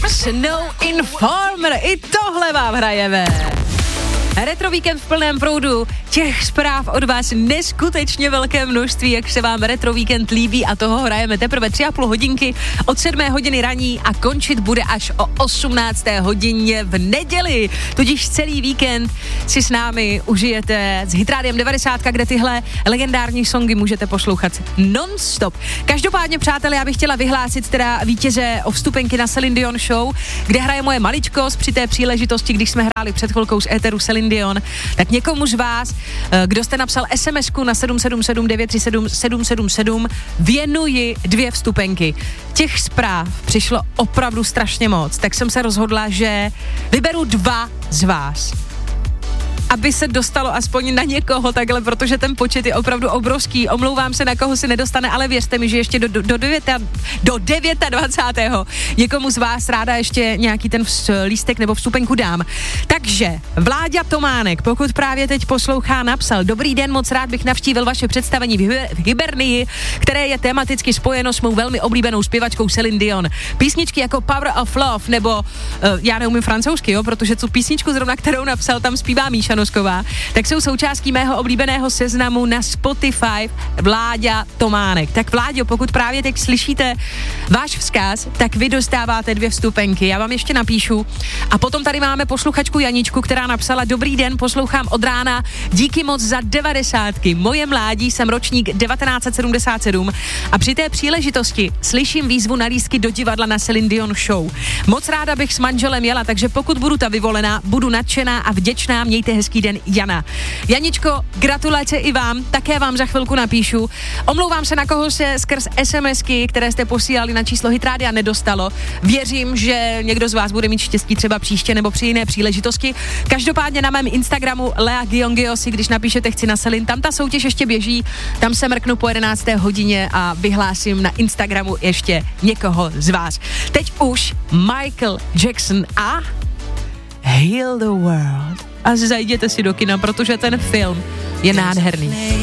Snow Informer, i tohle vám hrajeme. Retro víkend v plném proudu, těch zpráv od vás neskutečně velké množství, jak se vám retro víkend líbí a toho hrajeme teprve 3,5 hodinky od 7 hodiny raní a končit bude až o 18. hodině v neděli. Tudíž celý víkend si s námi užijete s Hitrádiem 90, kde tyhle legendární songy můžete poslouchat non-stop. Každopádně, přátelé, já bych chtěla vyhlásit teda vítěze o vstupenky na Celine Dion show, kde hraje moje maličkost při té příležitosti, když jsme hráli před chvilkou z éteru Celine Dion, tak někomu z vás, kdo jste napsal SMS-ku na 777 937 777, věnuji 2 vstupenky. Těch zpráv přišlo opravdu strašně moc, tak jsem se rozhodla, že vyberu 2 z vás, aby se dostalo aspoň na někoho takhle, protože ten počet je opravdu obrovský. Omlouvám se, na koho si nedostane, ale věřte mi, že ještě do 29. někomu z vás ráda ještě nějaký ten lístek nebo vstupenku dám. Takže Vláďa Tománek, pokud právě teď poslouchá, napsal: Dobrý den, moc rád bych navštívil vaše představení v Hibernii, které je tematicky spojeno s mou velmi oblíbenou zpěvačkou Celine Dion. Písničky jako Power of Love nebo já neumím francouzsky, jo, protože tu písničku zrovna, kterou napsal, tam zpívá Míša Nosková, tak jsou součástí mého oblíbeného seznamu na Spotify Vláďa Tománek. Tak Vláďo, pokud právě teď slyšíte váš vzkaz, tak vy dostáváte 2 vstupenky. Já vám ještě napíšu. A potom tady máme posluchačku Janičku, která napsala: Dobrý den, poslouchám od rána, díky moc za 90. Moje mládí, jsem ročník 1977 a při té příležitosti slyším výzvu na lístky do divadla na Celine Dion show. Moc ráda bych s manželem jela, takže pokud budu ta vyvolená, budu nadšená a vděčná, mějte hezký den, Jana. Janičko, gratulace i vám, také vám za chvilku napíšu. Omlouvám se, na koho se skrz SMSky, které jste posílali na číslo Hitrádia, nedostalo. Věřím, že někdo z vás bude mít štěstí třeba příště nebo při jiné příležitosti. Každopádně na mém Instagramu Lea Gyongyosi, když napíšete chci na Celine, tam ta soutěž ještě běží, tam se mrknu po 11. hodině a vyhlásím na Instagramu ještě někoho z vás. Teď už Michael Jackson a Heal the World. A zajděte si do kina, protože ten film je nádherný.